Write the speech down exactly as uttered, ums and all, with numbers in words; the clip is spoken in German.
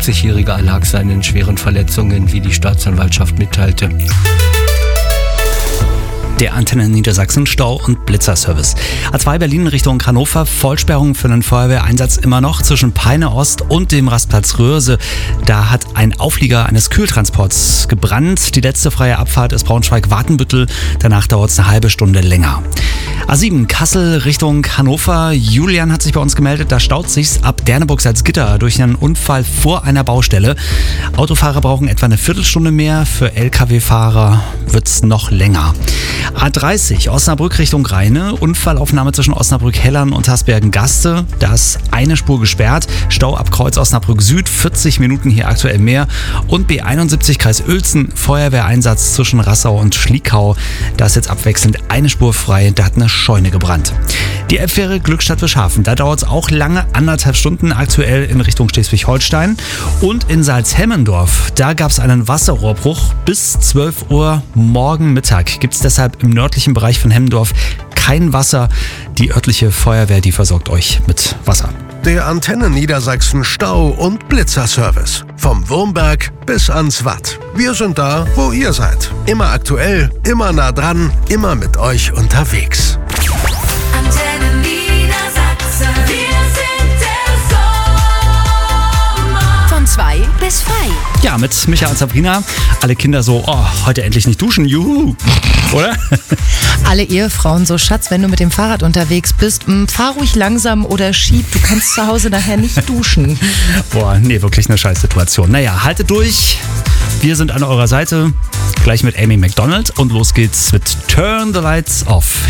fünfundfünfzigjähriger erlag seinen schweren Verletzungen, wie die Staatsanwaltschaft mitteilte. Der Antenne Niedersachsen Stau- und Blitzerservice. A zwei Berlin Richtung Hannover, Vollsperrung für einen Feuerwehreinsatz immer noch zwischen Peine Ost und dem Rastplatz Röhrse. Da hat ein Auflieger eines Kühltransports gebrannt. Die letzte freie Abfahrt ist Braunschweig-Wartenbüttel. Danach dauert es eine halbe Stunde länger. A sieben Kassel Richtung Hannover. Julian hat sich bei uns gemeldet, da staut sich's ab Derneburg-Salzgitter durch einen Unfall vor einer Baustelle. Autofahrer brauchen etwa eine Viertelstunde mehr, für L K W-Fahrer wird's noch länger. A dreißig Osnabrück Richtung Rheine. Unfallaufnahme zwischen Osnabrück-Hellern und Hasbergen-Gaste. Da ist eine Spur gesperrt. Stau ab Kreuz Osnabrück Süd. vierzig Minuten hier aktuell mehr. Und B einundsiebzig Kreis Uelzen. Feuerwehreinsatz zwischen Rassau und Schliekau. Da ist jetzt abwechselnd eine Spur frei. Da hat eine Scheune gebrannt. Die Elbfähre Glückstadt-Wischhafen. Da dauert es auch lange, anderthalb Stunden aktuell in Richtung Schleswig-Holstein. Und in Salzhemmendorf, da gab es einen Wasserrohrbruch. Bis zwölf Uhr morgen Mittag gibt es deshalb im nördlichen Bereich von Hemmendorf kein Wasser. Die örtliche Feuerwehr, die versorgt euch mit Wasser. Der Antenne Niedersachsen Stau- und Blitzerservice. Vom Wurmberg bis ans Watt. Wir sind da, wo ihr seid. Immer aktuell, immer nah dran, immer mit euch unterwegs. Antenne Niedersachsen. Wir sind der Sommer. Von zwei bis frei. Ja, mit Micha und Sabrina. Alle Kinder so, oh, heute endlich nicht duschen, juhu. Oder? Alle Ehefrauen so, Schatz, wenn du mit dem Fahrrad unterwegs bist, mh, fahr ruhig langsam oder schieb, du kannst zu Hause nachher nicht duschen. Boah, nee, wirklich eine Scheißsituation. Naja, haltet durch. Wir sind an eurer Seite. Gleich mit Amy Macdonald und los geht's mit Turn the Lights Off.